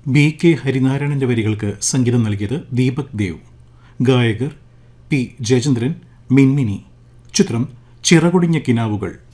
B K ഹരിനാരായണന്റെ വരികൾക്ക് സംഗീതം നൽകിയത് ദീപക് ദേവ്. ഗായകർ പി ജയചന്ദ്രൻ, മിൻമിനി. ചിത്രം ചിറകൊടിഞ്ഞ കിനാവുകൾ.